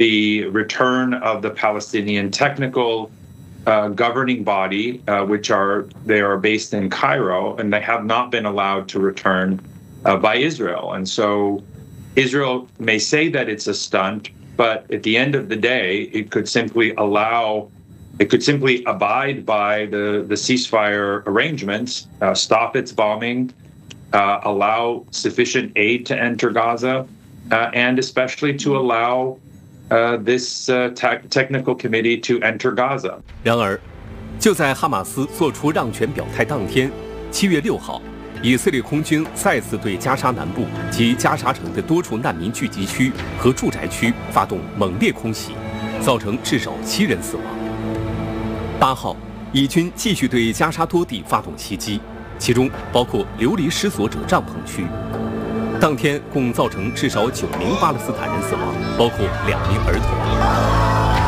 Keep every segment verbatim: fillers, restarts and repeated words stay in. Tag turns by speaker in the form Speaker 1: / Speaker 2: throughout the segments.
Speaker 1: the return of the Palestinian technical uh, governing body, uh, which are they are based in Cairo, and they have not been allowed to return uh, by Israel. And so Israel may say that it's a stunt, but at the end of the day, it could simply allow, it could simply abide by the, the ceasefire arrangements, uh, stop its bombing, uh, allow sufficient aid to enter Gaza, uh, and especially to allow uh, this uh, te- technical committee to enter Gaza.
Speaker 2: 然而，就在哈马斯做出让权表态当天，七月六号。以色列空军再次对加沙南部及加沙城的多处难民聚集区和住宅区发动猛烈空袭，造成至少七人死亡。八号，以军继续对加沙多地发动袭击，其中包括流离失所者帐篷区。当天共造成至少九名巴勒斯坦人死亡，包括两名儿童。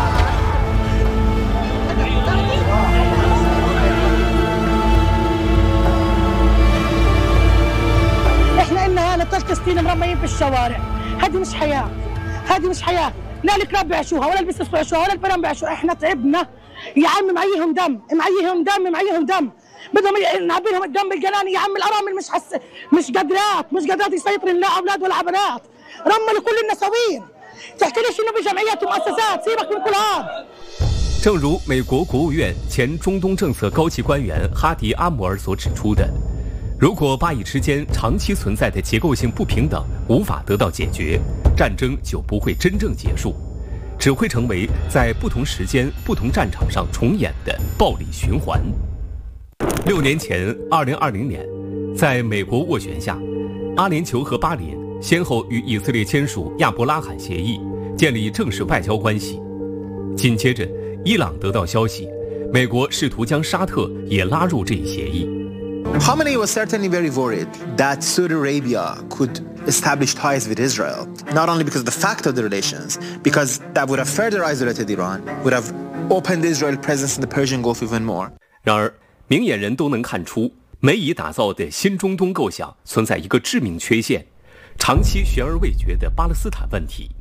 Speaker 3: فلسطين مرميين في الشوارع، هذه مش حياه، هذه مش حياه، لا الكلاب بيعيشوها ولا البسس بيعيشوها ولا البنات بيعيشوها، احنا تعبنا يا عم معيهم دم، معيهم دم، معيهم دم، بدهم نعبي لهم الدم بالجنان يا عم الارامل مش حس مش قادرات، مش قادرات يسيطرن لا اولاد ولا بنات، رملوا كل النسوين، تحكي لي شنو بجمعيات ومؤسسات، سيبك من كل هذا。
Speaker 2: 正如美国国务院前中东政策高级官员哈迪·阿姆尔所指出的。 如果巴以之间长期存在的结构性不平等无法得到解决，战争就不会真正结束，只会成为在不同时间、不同战场上重演的暴力循环。六年前，二零二零年，在美国斡旋下，阿联酋和巴林先后与以色列签署亚伯拉罕协议，建立正式外交关系。紧接着，伊朗得到消息，美国试图将沙特也拉入这一协议。
Speaker 4: Khamenei was certainly very worried that Saudi Arabia could establish ties with Israel, not only because of the fact of the relations, because that would have further isolated Iran, would have opened Israel's presence in the Persian Gulf even more.
Speaker 2: 然而，明眼人都能看出，美以打造的新中东构想存在一个致命缺陷：长期悬而未决的巴勒斯坦问题。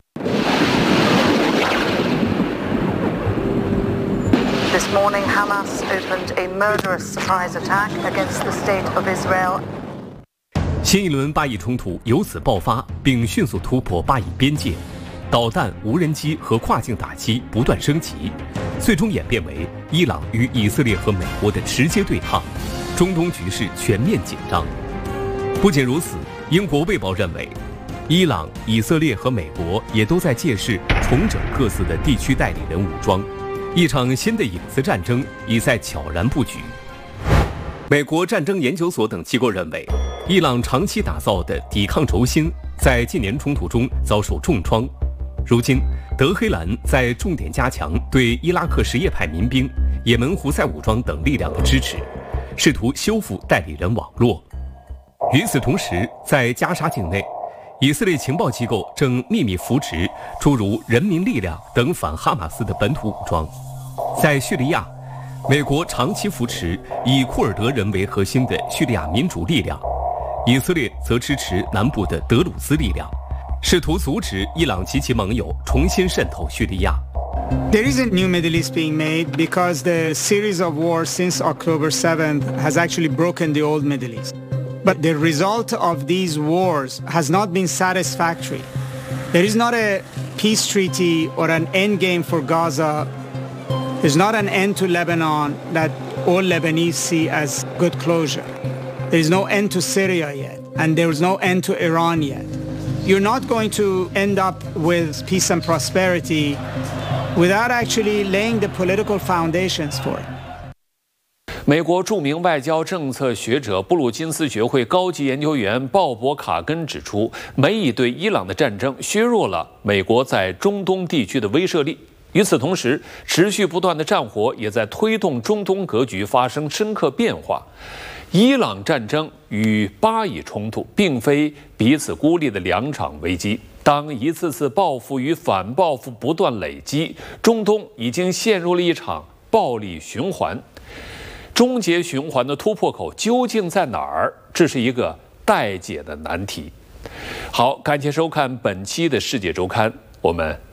Speaker 5: This morning, Hamas opened a murderous surprise attack against the state of Israel.
Speaker 2: 新一轮巴以冲突由此爆发，并迅速突破巴以边界，导弹、无人机和跨境打击不断升级，最终演变为伊朗与以色列和美国的直接对抗，中东局势全面紧张。不仅如此，英国《卫报》认为，伊朗、以色列和美国也都在借势重整各自的地区代理人武装。 一场新的影子战争已在悄然布局。美国战争研究所等机构认为，伊朗长期打造的抵抗轴心在近年冲突中遭受重创。如今，德黑兰在重点加强对伊拉克什叶派民兵、也门胡塞武装等力量的支持，试图修复代理人网络。与此同时，在加沙境内， 以色列情报机构正秘密扶持诸如人民力量等反哈马斯的本土武装。在叙利亚，美国长期扶持以库尔德人为核心的叙利亚民主力量，以色列则支持南部的德鲁兹力量，试图阻止伊朗及其盟友重新渗透叙利亚。
Speaker 6: There is a new Middle East being made because the series of wars since October seventh has actually broken the old Middle East. But the result of these wars has not been satisfactory. There is not a peace treaty or an end game for Gaza. There's not an end to Lebanon that all Lebanese see as good closure. There is no end to Syria yet, and there is no end to Iran yet. You're not going to end up with peace and prosperity without actually laying the political foundations for it.
Speaker 7: 美国著名外交政策学者布鲁金斯学会高级研究员鲍勃·卡根指出，美以对伊朗的战争削弱了美国在中东地区的威慑力。与此同时，持续不断的战火也在推动中东格局发生深刻变化。伊朗战争与巴以冲突并非彼此孤立的两场危机，当一次次报复与反报复不断累积，中东已经陷入了一场暴力循环。 终结循环的突破口究竟在哪儿？这是一个待解的难题。好，感谢收看本期的世界周刊，我们